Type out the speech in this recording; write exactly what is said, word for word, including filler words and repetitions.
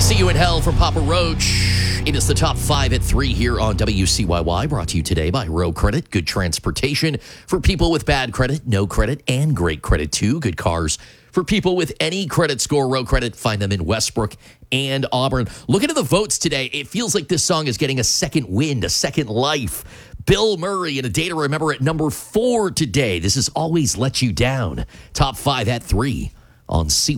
See You in Hell from Papa Roach. It is the top five at three here on W C Y Y, brought to you today by Row Credit. Good transportation for people with bad credit, no credit, and great credit too. Good cars for people with any credit score. Row Credit, find them in Westbrook and Auburn. Looking at the votes today, it feels like this song is getting a second wind, a second life. Bill Murray in A Day to Remember at number four today. This is Always Let You Down. Top five at three on C Y Y.